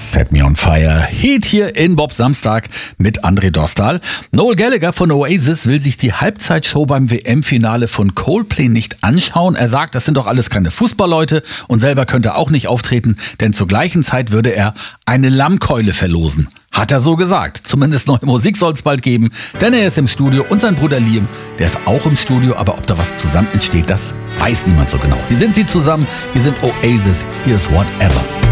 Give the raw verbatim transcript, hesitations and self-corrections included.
Set Me On Fire. Heat hier in Bob Samstag mit André Dostal. Noel Gallagher von Oasis will sich die Halbzeitshow beim W M-Finale von Coldplay nicht anschauen. Er sagt, das sind doch alles keine Fußballleute und selber könnte er auch nicht auftreten, denn zur gleichen Zeit würde er eine Lammkeule verlosen. Hat er so gesagt. Zumindest neue Musik soll es bald geben, denn er ist im Studio und sein Bruder Liam, der ist auch im Studio, aber ob da was zusammen entsteht, das weiß niemand so genau. Hier sind sie zusammen, hier sind Oasis, hier ist Whatever.